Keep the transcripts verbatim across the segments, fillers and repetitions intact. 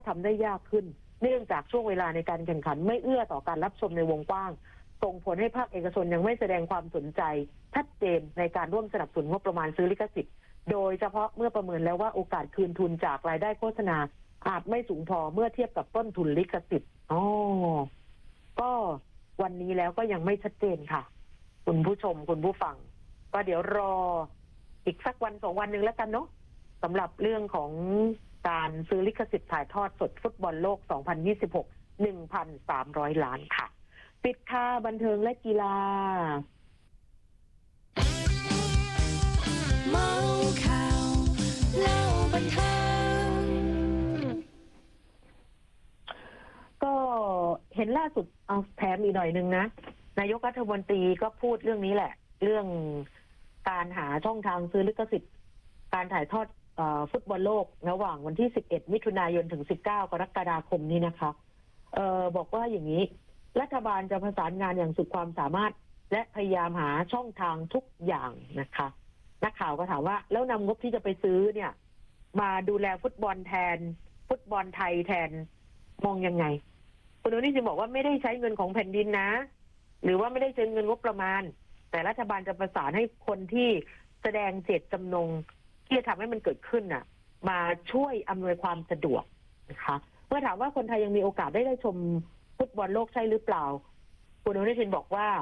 ทำได้ยากขึ้นเนื่องจากช่วงเวลาในการแข่งขันไม่เอื้อต่อการรับชมในวงกว้างส่งผลให้ภาคเอกชนยังไม่แสดงความสนใจชัดเจนในการร่วมสนับสนุนงบประมาณซื้อลิขสิทธิ์โดยเฉพาะเมื่อประเมินแล้วว่าโอกาสคืนทุนจากรายได้โฆษณาอาจไม่สูงพอเมื่อเทียบกับต้นทุนลิขสิทธิ์อ๋อก็วันนี้แล้วก็ยังไม่ชัดเจนค่ะคุณผู้ชมคุณผู้ฟังก็เดี๋ยวรออีกสักวันสองวันหนึ่งแล้วกันเนาะสำหรับเรื่องของการซื้อลิขสิทธิ์ถ่ายทอดสดฟุตบอลโลก สองพันยี่สิบหก หนึ่งพันสามร้อย ล้านค่ะปิดค่าบันเทิงและกีฬาเมาข่าวเล่าบันเทิงก็เห็นล่าสุดเอาแถมอีกหน่อยนึงนะนายกรัฐมนตรีก็พูดเรื่องนี้แหละเรื่องการหาช่องทางซื้อลิขสิทธิ์การถ่ายทอดฟุตบอลโลกระหว่างวันที่สิบเอ็ดมิถุนายนถึงสิบเก้ากรกฎาคมนี้นะคะเอ่อบอกว่าอย่างนี้รัฐบาลจะประสานงานอย่างสุดความสามารถและพยายามหาช่องทางทุกอย่างนะคะนักข่าวก็ถามว่าแล้วนำงบที่จะไปซื้อเนี่ยมาดูแลฟุตบอลแทนฟุตบอลไทยแทนมองยังไงคุณอนุทินบอกว่าไม่ได้ใช้เงินของแผ่นดินนะหรือว่าไม่ได้ใช้เงินงบประมาณแต่รัฐบาลจะประสานให้คนที่แสดงเจตจำนงที่จะทำให้มันเกิดขึ้นน่ะมาช่วยอำนวยความสะดวกนะคะเมื่อถามว่าคนไทยยังมีโอกาสได้ได้ชมฟุตบอลโลกใช่หรือเปล่าคุณอนุทินบอกว่า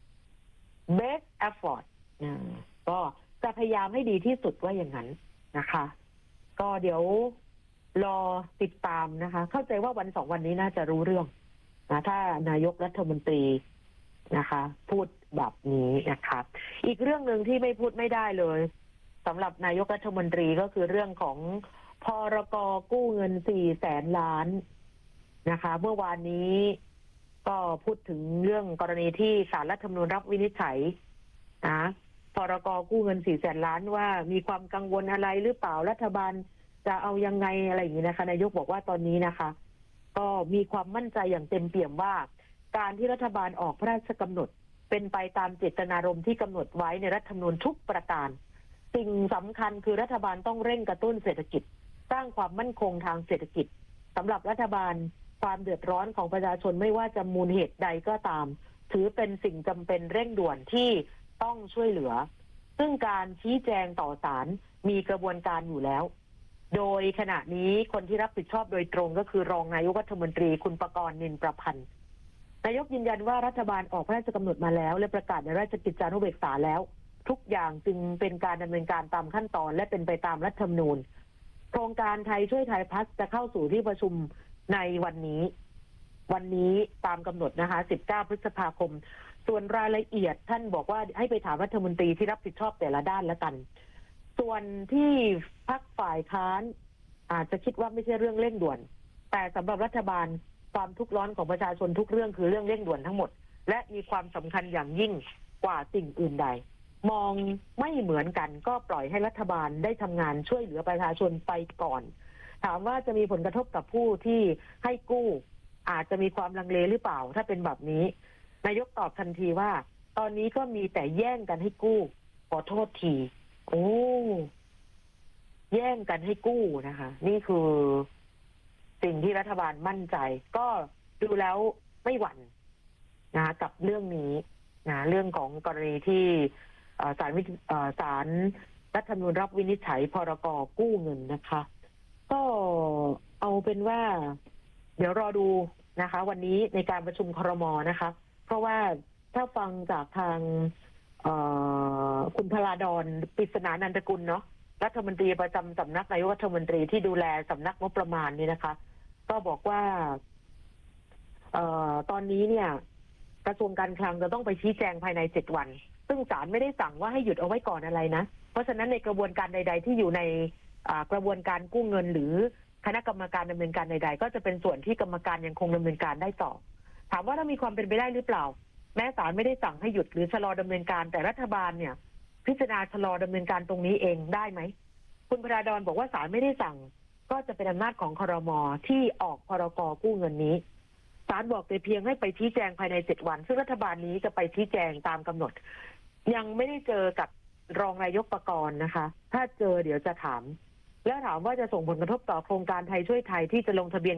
best effort นะก็จะพยายามให้ดีที่สุดว่าอย่างนั้นนะคะก็เดี๋ยวรอติดตามนะคะเข้าใจว่าวันสองวันนี้น่าจะรู้เรื่องนะถ้านายกรัฐมนตรีนะคะพูดแบบนี้นะคะอีกเรื่องหนึ่งที่ไม่พูดไม่ได้เลยสำหรับนายกรัฐมนตรีก็คือเรื่องของพรก.กู้เงินสี่แสนล้านนะคะเมื่อวานนี้ก็พูดถึงเรื่องกรณีที่ศาลรัฐธรรมนูญรับวินิจฉัยนะพรก.กู้เงินสี่แสนล้านว่ามีความกังวลอะไรหรือเปล่ารัฐบาลจะเอายังไงอะไรอย่างนี้นะคะนายกบอกว่าตอนนี้นะคะก็มีความมั่นใจอย่างเต็มเปี่ยมว่าการที่รัฐบาลออกพระราชกำหนดเป็นไปตามเจตนารมณ์ที่กำหนดไว้ในรัฐธรรมนูญทุกประการสิ่งสำคัญคือรัฐบาลต้องเร่งกระตุ้นเศรษฐกิจสร้างความมั่นคงทางเศรษฐกิจสำหรับรัฐบาลความเดือดร้อนของประชาชนไม่ว่าจะมูลเหตุใดก็ตามถือเป็นสิ่งจำเป็นเร่งด่วนที่ต้องช่วยเหลือซึ่งการชี้แจงต่อศาลมีกระบวนการอยู่แล้วโดยขณะนี้คนที่รับผิดชอบโดยตรงก็คือรองนายกรัฐมนตรีคุณประกรณ์ นินประพันธ์นายกยืนยันว่ารัฐบาลออกพระราชกำหนดมาแล้วและประกาศในราชกิจจานุเบกษาแล้วทุกอย่างจึงเป็นการดำเนินการตามขั้นตอนและเป็นไปตามรัฐธรรมนูญโครงการไทยช่วยไทยพัฒน์จะเข้าสู่ที่ประชุมในวันนี้วันนี้ตามกำหนดนะคะสิบเก้าพฤษภาคมส่วนรายละเอียดท่านบอกว่าให้ไปถามรัฐมนตรีที่รับผิดชอบแต่ละด้านแล้วกันส่วนที่พรรคฝ่ายค้านอาจจะคิดว่าไม่ใช่เรื่องเร่งด่วนแต่สำหรับรัฐบาลความทุกข์ร้อนของประชาชนทุกเรื่องคือเรื่องเร่งด่วนทั้งหมดและมีความสำคัญอย่างยิ่งกว่าสิ่งอื่นใดมองไม่เหมือนกันก็ปล่อยให้รัฐบาลได้ทำงานช่วยเหลือประชาชนไปก่อนถามว่าจะมีผลกระทบกับผู้ที่ให้กู้อาจจะมีความลังเลหรือเปล่าถ้าเป็นแบบนี้นายกตอบทันทีว่าตอนนี้ก็มีแต่แย่งกันให้กู้ขอโทษทีโอ้แย่งกันให้กู้นะคะนี่คือสิ่งที่รัฐบาลมั่นใจก็ดูแล้วไม่หวั่นนะกับเรื่องนี้นะเรื่องของกรณีที่ศาลศาลรัฐธรรมนูญรับวินิจฉัยพรก.กู้เงินนะคะก็เอาเป็นว่าเดี๋ยวรอดูนะคะวันนี้ในการประชุมครม.นะคะเพราะว่าถ้าฟังจากทางคุณพลาดอนปริศนานันทกุลเนาะรัฐมนตรีประจำสำนักนายกรัฐมนตรีที่ดูแลสำนักงบประมาณนี่นะคะก็บอกว่าเอ่อตอนนี้เนี่ยกระทรวงการคลังจะต้องไปชี้แจงภายในเจ็ดวันซึ่งศาลไม่ได้สั่งว่าให้หยุดเอาไว้ก่อนอะไรนะเพราะฉะนั้นในกระบวนการใดๆที่อยู่ในกระบวนการกู้เงินหรือคณะกรรมการดำเนินการใดๆก็จะเป็นส่วนที่กรรมการยังคงดำเนินการได้ต่อถามว่าถ้ามีความเป็นไปได้หรือเปล่าแม้ศาลไม่ได้สั่งให้หยุดหรือชะลอดำเนินการแต่รัฐบาลเนี่ยพิจารณาชะลอดำเนินการตรงนี้เองได้ไหมคุณพราดอนบอกว่าศาลไม่ได้สั่งก็จะเป็นอำนาจของครม.ที่ออกพรก.กู้เงินนี้ศาลบอกแต่เพียงให้ไปชี้แจงภายในเจ็ดวันซึ่งรัฐบาลนี้จะไปชี้แจงตามกำหนดยังไม่ได้เจอกับรองนายกประกรณ์นะคะถ้าเจอเดี๋ยวจะถามแล้วถามว่าจะส่งผลกระทบต่อโครงการไทยช่วยไทยที่จะลงทะเบียน